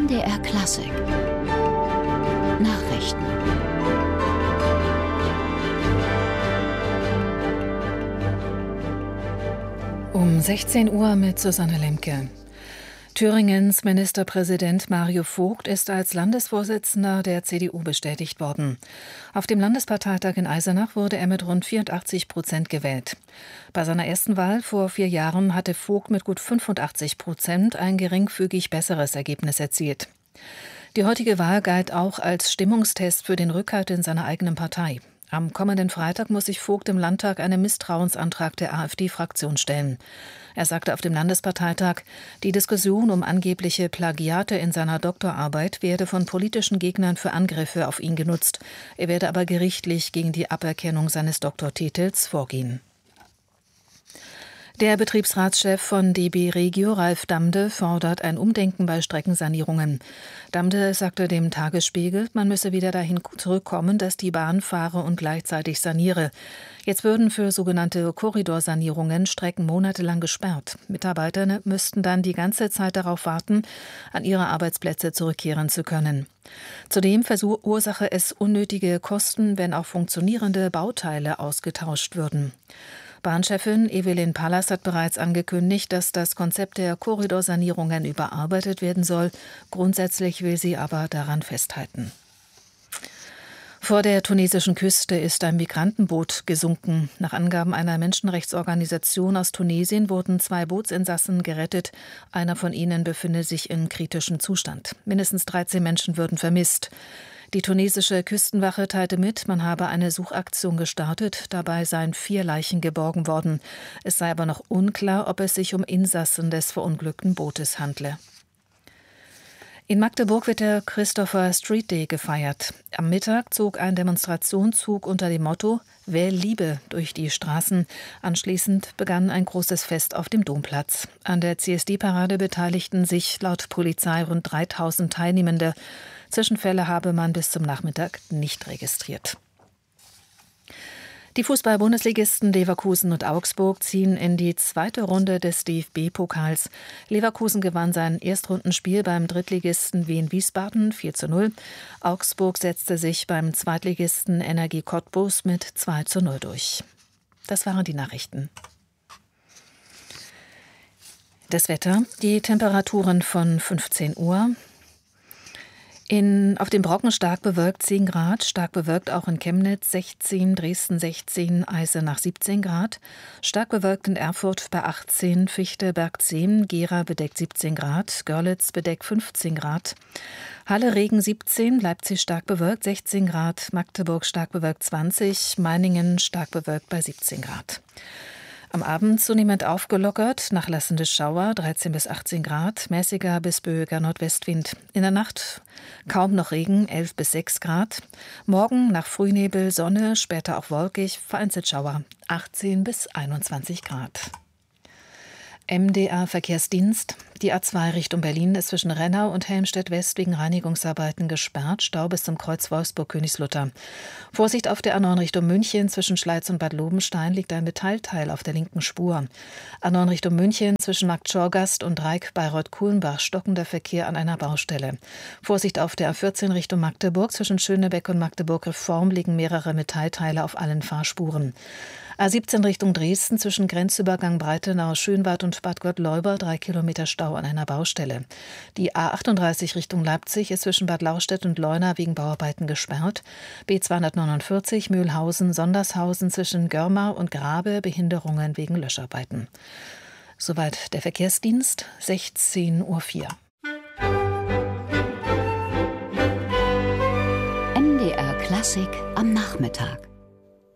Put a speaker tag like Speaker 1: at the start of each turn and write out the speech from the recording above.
Speaker 1: MDR Klassik Nachrichten.
Speaker 2: Um 16 Uhr mit Susanne Lemke. Thüringens Ministerpräsident Mario Vogt ist als Landesvorsitzender der CDU bestätigt worden. Auf dem Landesparteitag in Eisenach wurde er mit rund 84% gewählt. Bei seiner ersten Wahl vor 4 Jahren hatte Vogt mit gut 85% ein geringfügig besseres Ergebnis erzielt. Die heutige Wahl galt auch als Stimmungstest für den Rückhalt in seiner eigenen Partei. Am kommenden Freitag muss sich Vogt im Landtag einem Misstrauensantrag der AfD-Fraktion stellen. Er sagte auf dem Landesparteitag, die Diskussion um angebliche Plagiate in seiner Doktorarbeit werde von politischen Gegnern für Angriffe auf ihn genutzt. Er werde aber gerichtlich gegen die Aberkennung seines Doktortitels vorgehen. Der Betriebsratschef von DB Regio, Ralf Damde, fordert ein Umdenken bei Streckensanierungen. Damde sagte dem Tagesspiegel, man müsse wieder dahin zurückkommen, dass die Bahn fahre und gleichzeitig saniere. Jetzt würden für sogenannte Korridorsanierungen Strecken monatelang gesperrt. Mitarbeiter müssten dann die ganze Zeit darauf warten, an ihre Arbeitsplätze zurückkehren zu können. Zudem verursache es unnötige Kosten, wenn auch funktionierende Bauteile ausgetauscht würden. Bahnchefin Evelyn Pallas hat bereits angekündigt, dass das Konzept der Korridorsanierungen überarbeitet werden soll. Grundsätzlich will sie aber daran festhalten. Vor der tunesischen Küste ist ein Migrantenboot gesunken. Nach Angaben einer Menschenrechtsorganisation aus Tunesien wurden 2 Bootsinsassen gerettet. Einer von ihnen befinde sich in kritischem Zustand. Mindestens 13 Menschen würden vermisst. Die tunesische Küstenwache teilte mit, man habe eine Suchaktion gestartet. Dabei seien 4 Leichen geborgen worden. Es sei aber noch unklar, ob es sich um Insassen des verunglückten Bootes handle. In Magdeburg wird der Christopher Street Day gefeiert. Am Mittag zog ein Demonstrationszug unter dem Motto »Wähl Liebe« durch die Straßen. Anschließend begann ein großes Fest auf dem Domplatz. An der CSD-Parade beteiligten sich laut Polizei rund 3000 Teilnehmende. Zwischenfälle habe man bis zum Nachmittag nicht registriert. Die Fußball-Bundesligisten Leverkusen und Augsburg ziehen in die 2. Runde des DFB-Pokals. Leverkusen gewann sein Erstrundenspiel beim Drittligisten Wien Wiesbaden 4:0. Augsburg setzte sich beim Zweitligisten Energie Cottbus mit 2:0 durch. Das waren die Nachrichten. Das Wetter, die Temperaturen von 15 Uhr. Auf dem Brocken stark bewölkt 10 Grad, stark bewölkt auch in Chemnitz 16, Dresden 16, Eisenach 17 Grad, stark bewölkt in Erfurt bei 18, Fichtelberg 10, Gera bedeckt 17 Grad, Görlitz bedeckt 15 Grad, Halle Regen 17, Leipzig stark bewölkt 16 Grad, Magdeburg stark bewölkt 20, Meiningen stark bewölkt bei 17 Grad. Am Abend zunehmend aufgelockert, nachlassende Schauer 13 bis 18 Grad, mäßiger bis böiger Nordwestwind. In der Nacht kaum noch Regen, 11 bis 6 Grad. Morgen nach Frühnebel, Sonne, später auch wolkig, vereinzelt Schauer, 18 bis 21 Grad. MDR Verkehrsdienst. Die A2 Richtung Berlin ist zwischen Rennau und Helmstedt-West wegen Reinigungsarbeiten gesperrt. Stau bis zum Kreuz Wolfsburg-Königslutter. Vorsicht auf der A9 Richtung München. Zwischen Schleiz und Bad Lobenstein liegt ein Metallteil auf der linken Spur. A9 Richtung München zwischen Marktschorgast und Dreieck Bayreuth-Kuhlenbach stockender Verkehr an einer Baustelle. Vorsicht auf der A14 Richtung Magdeburg. Zwischen Schönebeck und Magdeburg-Reform liegen mehrere Metallteile auf allen Fahrspuren. A17 Richtung Dresden zwischen Grenzübergang Breitenau-Schönwald und Bad Gottleuba 3 Kilometer Stau an einer Baustelle. Die A38 Richtung Leipzig ist zwischen Bad Lauchstädt und Leuna wegen Bauarbeiten gesperrt. B249 Mühlhausen-Sondershausen zwischen Görmau und Grabe Behinderungen wegen Löscharbeiten. Soweit der Verkehrsdienst, 16:04 Uhr.
Speaker 1: MDR Klassik am Nachmittag.